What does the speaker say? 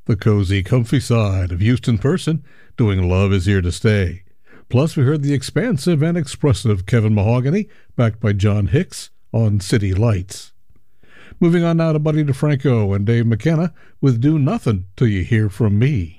the cozy, comfy side of Houston person doing Love Is Here to Stay. Plus, we heard the expansive and expressive Kevin Mahogany, backed by John Hicks, on City Lights. Moving on now to Buddy DeFranco and Dave McKenna with Do Nothing Till You Hear From Me.